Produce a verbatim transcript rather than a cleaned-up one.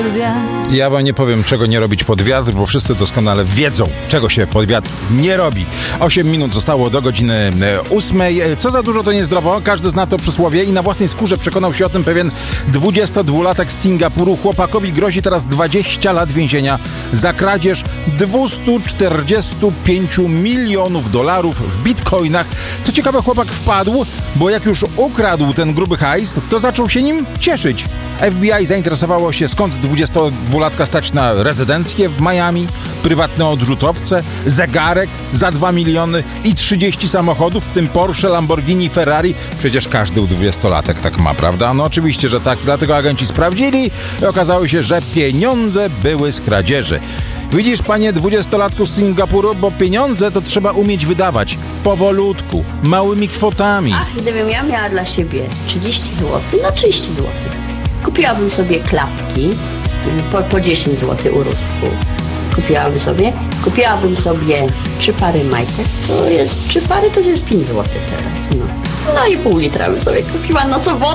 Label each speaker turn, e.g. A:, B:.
A: pod wiatr.
B: Ja wam nie powiem, czego nie robić pod wiatr, bo wszyscy doskonale wiedzą, czego się pod wiatr nie robi. Osiem minut zostało do godziny ósmej. Co za dużo, to niezdrowo. Każdy zna to przysłowie i na własnej skórze przekonał się o tym pewien dwudziestodwulatek z Singapuru. Chłopakowi grozi teraz dwadzieścia lat więzienia za kradzież dwieście czterdzieści pięć milionów dolarów w bitcoinach. Co ciekawe, chłopak wpadł, bo jak już ukradł ten gruby hajs, to zaczął się nim cieszyć. F B I zainteresowało się, skąd dwudziestodwulatka stać na rezydencję w Miami, prywatne odrzutowce, zegarek za dwa miliony i trzydzieści samochodów, w tym Porsche, Lamborghini, Ferrari. Przecież każdy dwudziestolatek tak ma, prawda? No oczywiście, że tak. Dlatego agenci sprawdzili i okazało się, że pieniądze były z kradzieży. Widzisz, panie dwudziestolatku z Singapuru, bo pieniądze to trzeba umieć wydawać powolutku, małymi kwotami.
C: Ach, gdybym ja miała dla siebie trzydzieści złotych, no trzydzieści złotych. Kupiłabym sobie klapki po, po dziesięć złotych u Rusków. Kupiłabym sobie, kupiłabym sobie trzy pary majtek. To jest, trzy pary to jest pięć złotych teraz, no. No i pół litra bym sobie kupiła, no co, wody